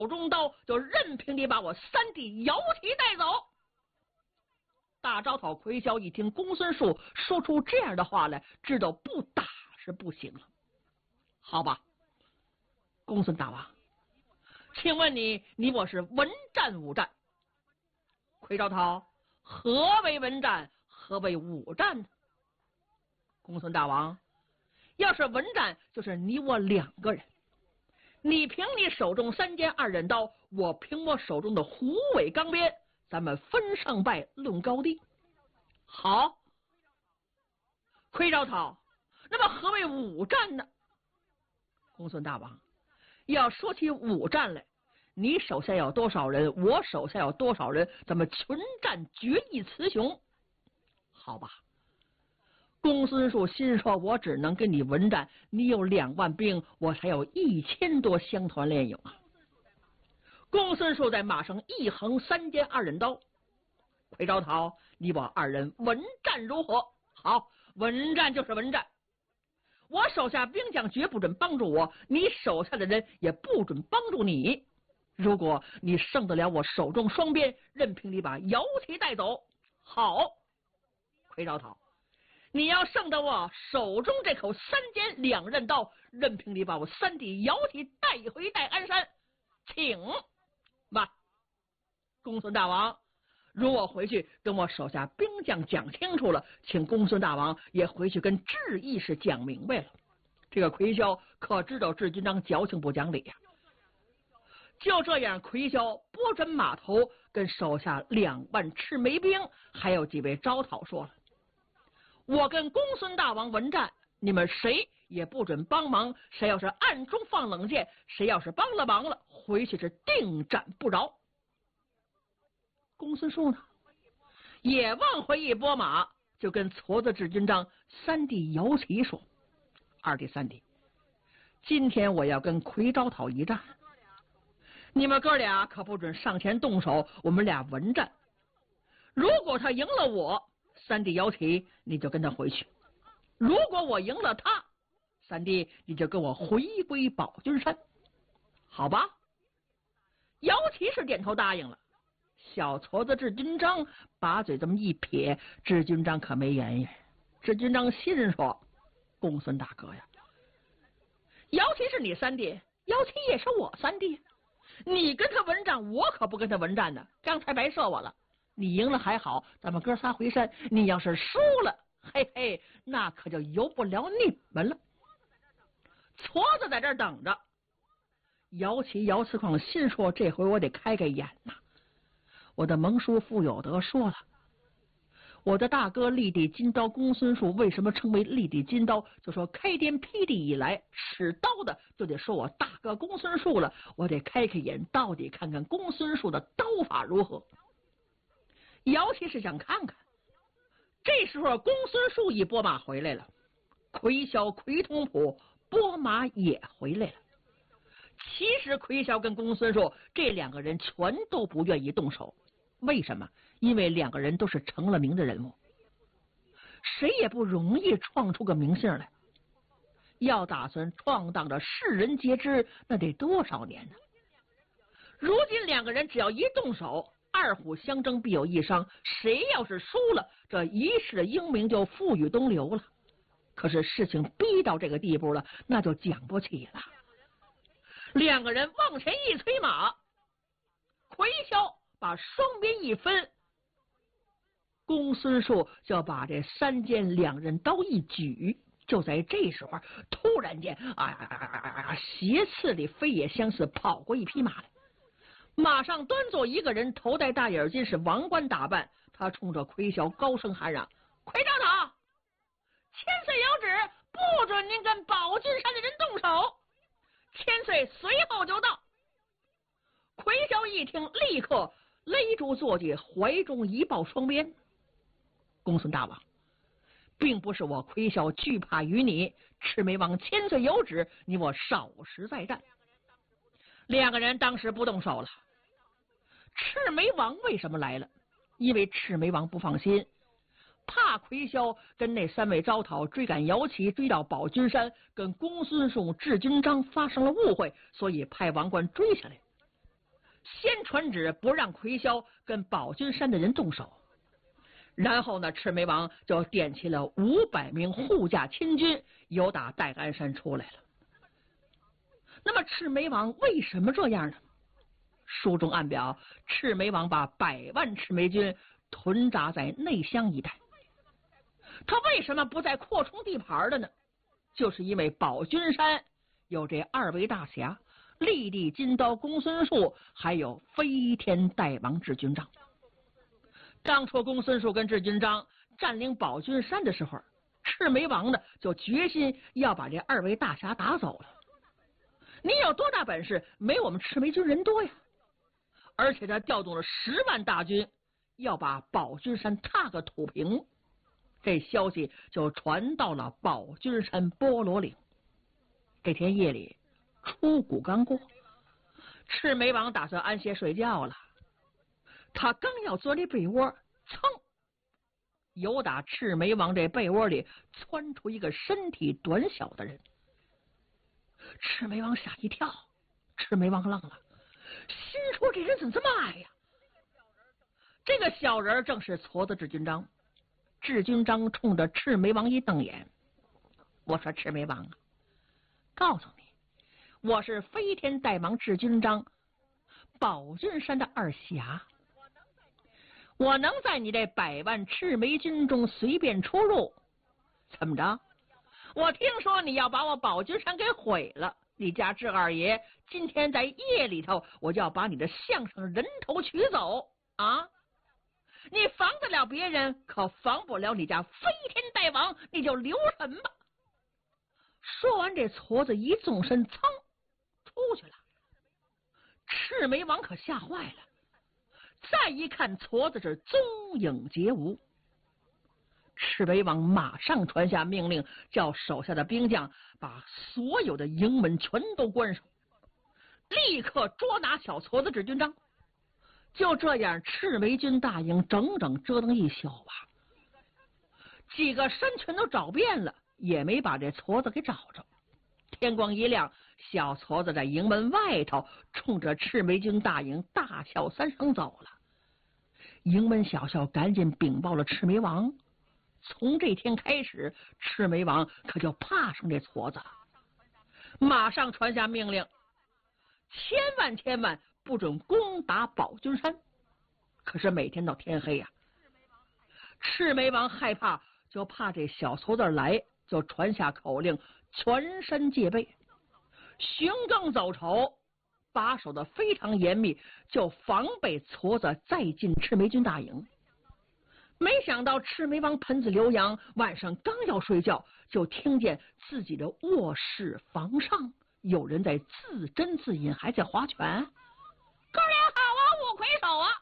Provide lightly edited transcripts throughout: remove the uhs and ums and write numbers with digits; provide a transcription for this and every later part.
中刀，就任凭你把我三弟姚提带走。大招讨奎霄一听公孙述说出这样的话来，知道不打是不行了。好吧，公孙大王，请问你我是文战武战？奎昭讨，何为文战，何为武战呢？公孙大王，要是文战，就是你我两个人，你凭你手中3尖2刃刀，我凭我手中的虎尾钢鞭，咱们分胜败论高低。好，奎昭讨，那么何为武战呢？公孙大王，要说起武战来，你手下有多少人，我手下有多少人，咱们群战决一雌雄。好吧，公孙述心说，我只能跟你文战，你有2万兵，我才有1000多乡团练勇啊。公孙述在马上一横3尖2刃刀，奎昭讨，你我2人文战如何？好，文战就是文战，我手下兵将绝不准帮助我，你手下的人也不准帮助你。如果你胜得了我手中双鞭，任凭你把姚提带走。好，奎昭讨，你要胜得我手中这口3尖2刃刀，任凭你把我三弟姚提带回戴安山，请吧。公孙大王，如我回去跟我手下兵将讲清楚了，请公孙大王也回去跟智义士讲明白了。这个奎霄可知道智军章矫情不讲理呀。就这样，奎霄拨转马头，跟手下2万赤眉兵还有几位招讨说了，我跟公孙大王文战，你们谁也不准帮忙，谁要是暗中放冷箭，谁要是帮了忙了，回去是定斩不饶。公孙述呢，也往回一拨马，就跟矬子智军章三弟姚齐说，二弟三弟，今天我要跟奎昭讨一战，你们哥俩可不准上前动手，我们俩文战。如果他赢了我，三弟姚齐你就跟他回去，如果我赢了他，三弟你就跟我回归宝君山，好吧？姚齐是点头答应了。小矬子智军章把嘴这么一撇，智军章可没言语。智军章心说，公孙大哥呀，姚齐是你三弟，姚齐也是我三弟，你跟他文战，我可不跟他文战呢，刚才白射我了。你赢了还好，咱们哥仨回山，你要是输了，嘿嘿，那可就由不了你们了。矬子在这儿等着，姚齐姚次况心说，这回我得开开眼呐。我的盟叔傅有德说了，我的大哥立地金刀公孙述为什么称为立地金刀，就说开天辟地以来使刀的就得说我大哥公孙述了，我得开开眼，到底看看公孙述的刀法如何。姚齐是想看看。这时候公孙述一拨马回来了，奎霄奎通普拨马也回来了。其实奎霄跟公孙述这2个人全都不愿意动手，为什么？因为2个人都是成了名的人物，谁也不容易创出个名姓来。要打算闯荡着世人皆知，那得多少年呢？如今2个人只要一动手，二虎相争必有一伤，谁要是输了，这一世的英名就付与东流了。可是事情逼到这个地步了，那就讲不起了。2个人往前一催马，奎霄把双鞭一分，公孙述就把这3尖2刃刀一举。就在这时候，突然间斜刺里飞也相似跑过一匹马来，马上端坐一个人，头戴大眼巾，是王冠打扮。他冲着奎霄高声喊嚷：奎昭讨，千岁有旨，不准您跟宝君山的人动手。千岁随后就到。奎霄一听，立刻勒住坐骑，怀中一抱双鞭。公孙大王，并不是我奎霄惧怕于你，赤眉王千岁有旨，你我少时再战。2个人当时不动手了。赤眉王为什么来了？因为赤眉王不放心，怕奎霄跟那3位招讨追赶姚齐，追到宝君山，跟公孙述智军章发生了误会，所以派王冠追下来。 先传旨不让奎霄跟宝君山的人动手，然后呢，赤眉王就点起了500名护驾亲军，由打戴安山出来了。那么赤眉王为什么这样呢？书中暗表，赤眉王把100万赤眉军屯扎在内乡一带。他为什么不再扩充地盘的呢？就是因为宝君山有这2位大侠，立地金刀公孙述，还有飞天大王智军章。当初公孙述跟智军章占领宝君山的时候，赤眉王呢就决心要把这2位大侠打走了。你有多大本事，没我们赤眉军人多呀！而且他调动了10万大军，要把宝君山踏个土平。这消息就传到了宝君山菠萝岭。这天夜里，初鼓刚过，赤眉王打算安歇睡觉了。他刚要钻离被窝，噌，由打赤眉王这被窝里窜出一个身体短小的人。赤眉王吓一跳，赤眉王愣了，心说这人怎么这么矮呀？这个小人正是矬子智军章。智军章冲着赤眉王一瞪眼，我说赤眉王啊，告诉你，我是飞天大王智军章，宝君山的2侠，我能在你这100万赤眉军中随便出入，怎么着？我听说你要把我宝君山给毁了，你家智二爷今天在夜里头，我就要把你的项上人头取走啊！你防得了别人，可防不了你家飞天大王，你就留神吧。说完，这矬子一纵身，噌，出去了。赤眉王可吓坏了，再一看，矬子是踪影皆无。赤眉王马上传下命令，叫手下的兵将把所有的营门全都关上，立刻捉拿小矬子智军章。就这样，赤眉军大营整整折腾一宿啊，几个山全都找遍了，也没把这矬子给找着。天光一亮，小矬子在营门外头冲着赤眉军大营大笑3声走了。营门小校赶紧禀报了赤眉王。从这天开始，赤眉王可就怕上这矬子了，马上传下命令，千万不准攻打宝君山。可是每天到天黑呀，赤眉王害怕，就怕这小矬子来，就传下口令，全身戒备，巡更走筹，把守的非常严密，就防备矬子再进赤眉军大营。没想到赤眉王喷子刘洋晚上刚要睡觉，就听见自己的卧室房上有人在自斟自饮，还在划拳。哥俩好啊，我魁首啊！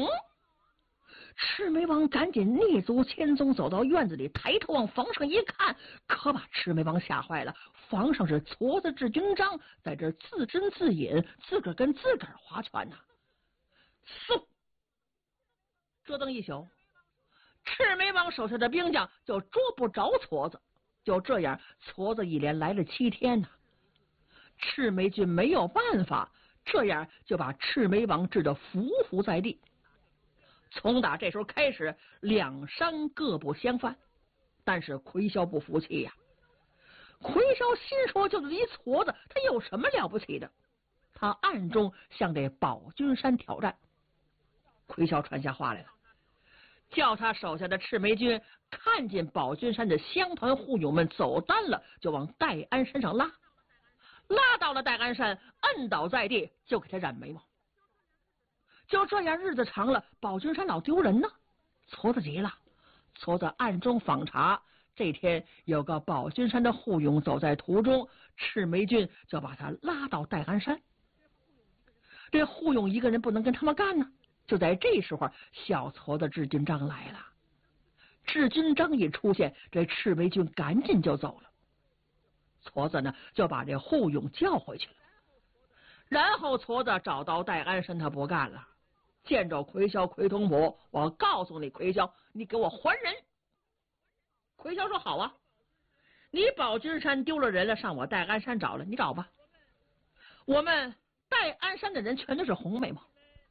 赤眉王赶紧蹑足潜踪走到院子里，抬头往房上一看，可把赤眉王吓坏了。房上是矬子智军章在这自斟自饮，自个儿跟自个儿划拳呐。嗖，折腾一宿，赤眉王手下的兵将就捉不着矬子。就这样，矬子一连来了7天呐。赤眉军没有办法，这样就把赤眉王治得伏伏在地。从打这时候开始，两山各不相犯。但是魁霄不服气呀，魁霄心说，就是一矬子，他有什么了不起的？他暗中向这宝君山挑战。魁霄传下话来了，叫他手下的赤眉军看见宝君山的乡团护勇们走单了，就往戴安山上拉，拉到了戴安山，摁倒在地，就给他染眉毛。就这样日子长了，宝君山老丢人呢。矬子急了，矬子暗中访查，这天有个宝君山的护勇走在途中，赤眉军就把他拉到戴安山。这护勇一个人不能跟他们干呢。就在这时候，小矬子智军章来了。智军章一出现，这赤眉军赶紧就走了。矬子呢就把这护勇叫回去了。然后矬子找到戴安山，他不干了，见着魁霄魁同伯，我告诉你，魁霄，你给我还人。魁霄说好啊，你宝君山丢了人了，上我戴安山找了，你找吧。我们戴安山的人全都是红眉毛，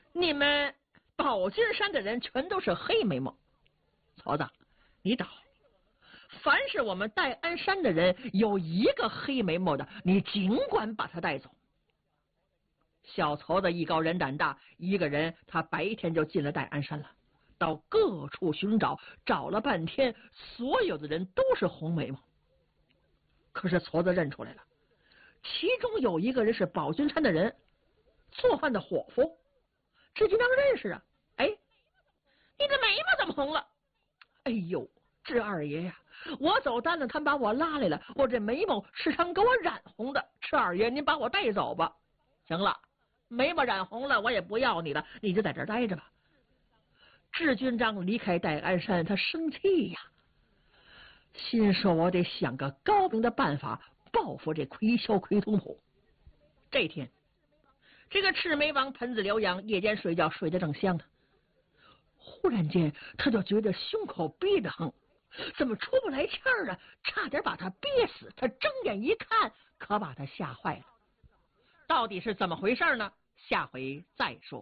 你们宝君山的人全都是黑眉毛。矬子，你找，凡是我们戴安山的人有一个黑眉毛的，你尽管把他带走。小矬子艺高人胆大，一个人他白天就进了戴安山了，到各处寻找，找了半天，所有的人都是红眉毛。可是矬子认出来了，其中有一个人是宝君山的人，做饭的伙夫，志军章认识啊。哎，你这眉毛怎么红了？哎呦，志二爷呀，我走单了，他把我拉来了，我这眉毛是常给我染红的，志二爷您把我带走吧。行了，眉毛染红了我也不要你了，你就在这儿待着吧。志军章离开戴安山，他生气呀，心说我得想个高明的办法报复这魁霄魁同谱。这天，这个赤眉王盆子疗养，夜间睡觉睡得正香呢，忽然间他就觉得胸口憋得很，怎么出不来气儿啊，差点把他憋死。他睁眼一看，可把他吓坏了。到底是怎么回事呢？下回再说。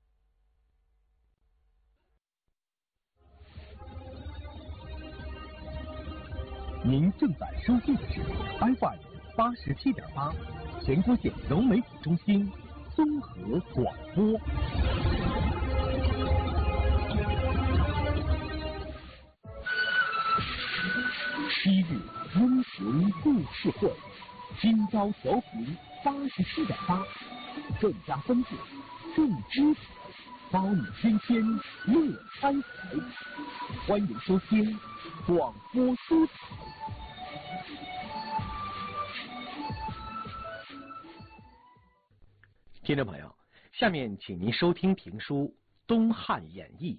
您正在收听的是 FM 87.8全国县融媒体中心综合广播。7日温情故事会，今朝调频87.8，更加丰富，更精彩，包你新鲜乐开怀。欢迎收听广播书彩。听众朋友，下面请您收听评书《东汉演义》。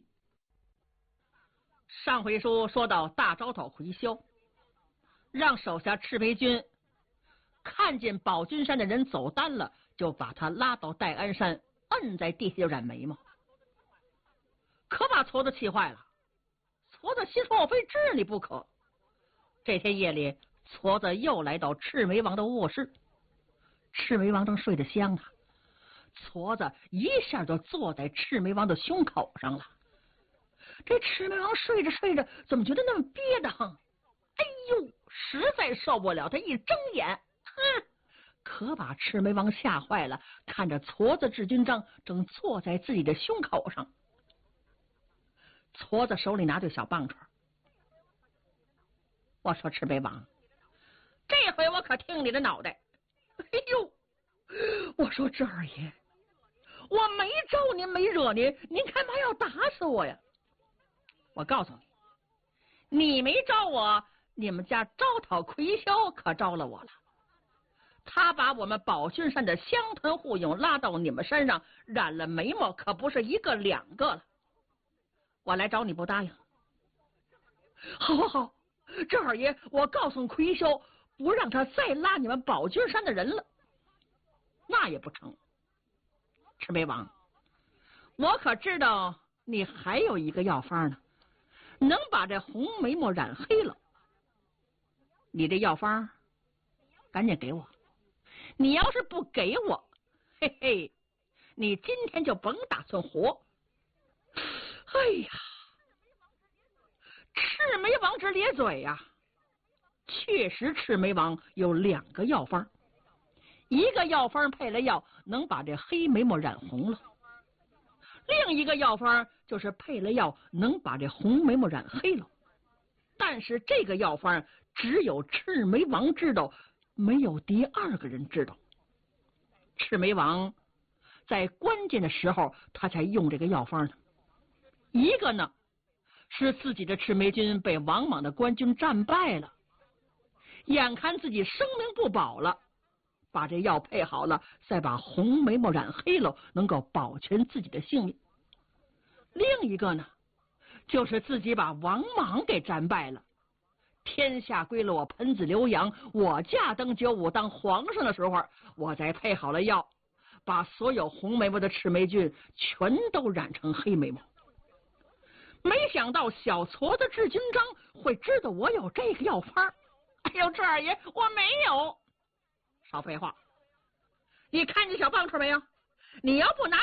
上回书说到大招讨魁霄，让手下赤眉军看见宝君山的人走单了，就把他拉到戴安山，摁在地下就染眉毛，可把矬子气坏了。矬子心说我非治你不可。这天夜里，矬子又来到赤眉王的卧室，赤眉王正睡得香呢，矬子一下就坐在赤眉王的胸口上了。这赤眉王睡着睡着，怎么觉得那么憋得慌？哎呦，实在受不了，他一睁眼，可把赤眉王吓坏了，看着矬子志军章正坐在自己的胸口上。矬子手里拿对小棒槌，我说赤眉王，这回我可听你的脑袋。哎呦，我说志二爷，我没招您，没惹您，您干嘛要打死我呀？我告诉你，你没招我，你们家招讨魁霄可招了我了。他把我们宝君山的乡团户勇拉到你们山上，染了眉毛，可不是一个两个了。我来找你不答应。好好好，志二爷，我告诉魁霄，不让他再拉你们宝君山的人了。那也不成。赤眉王，我可知道你还有一个药方呢，能把这红眉毛染黑了。你这药方赶紧给我，你要是不给我，嘿嘿，你今天就甭打算活。哎呀，赤眉王直咧嘴呀。确实赤眉王有两个药方，一个药方配了药能把这黑眉毛染红了，另一个药方就是配了药能把这红眉毛染黑了。但是这个药方只有赤眉王知道，没有第二个人知道。赤眉王在关键的时候他才用这个药方呢。一个呢是自己的赤眉军被王莽的官军战败了，眼看自己生命不保了，把这药配好了，再把红眉毛染黑了，能够保全自己的性命。另一个呢就是自己把王莽给战败了，天下归了我盆子刘洋，我驾登九五当皇上的时候，我再配好了药，把所有红眉毛的赤眉军全都染成黑眉毛。没想到小矬子志军章会知道我有这个药方。哎呦，志二爷，我没有。少废话，你看见小棒槌没有？你要不拿